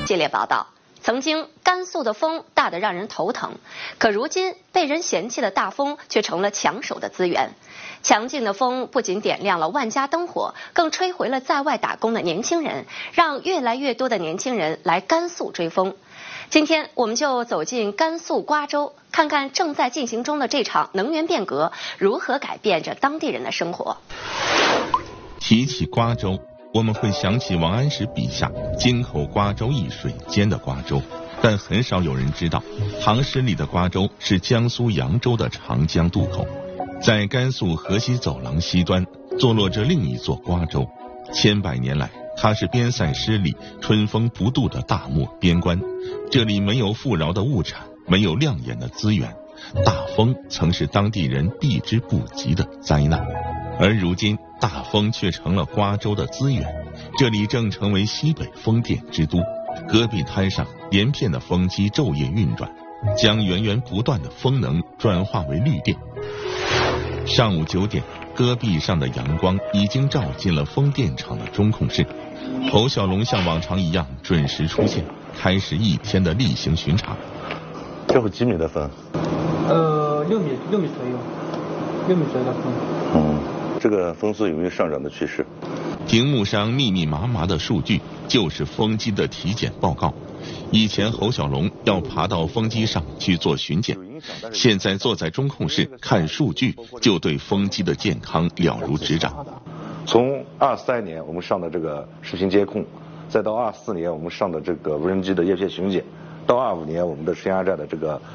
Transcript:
系列报道。曾经甘肃的风大得让人头疼，可如今被人嫌弃的大风却成了抢手的资源。强劲的风不仅点亮了万家灯火，更吹回了在外打工的年轻人，让越来越多的年轻人来甘肃追风。今天我们就走进甘肃瓜州，看看正在进行中的这场能源变革如何改变着当地人的生活。 提起瓜州，我们会想起王安石笔下京口瓜州一水间的瓜州，但很少有人知道，唐诗里的瓜州是江苏扬州的长江渡口，在甘肃河西走廊西端坐落着另一座瓜州。千百年来，它是边塞诗里春风不度的大漠边关，这里没有富饶的物产，没有亮眼的资源，大风曾是当地人避之不及的灾难。而如今大风却成了瓜州的资源，这里正成为西北风电之都。戈壁滩上连片的风机昼夜运转，将源源不断的风能转化为绿电。上午9点，戈壁上的阳光已经照进了风电场的中控室。侯小龙像往常一样准时出现，开始一天的例行巡查。 这会几米的风 ？6米左右，6米左右的风。 这个风速有没有上涨的趋势？ 屏幕上密密麻麻的数据就是风机的体检报告。以前侯小龙要爬到风机上去做巡检，现在坐在中控室看数据，就对风机的健康了如指掌。 从23年我们上的这个视频监控，再到24年我们上的这个无人机的叶片巡检，到25年我们的深压站的这个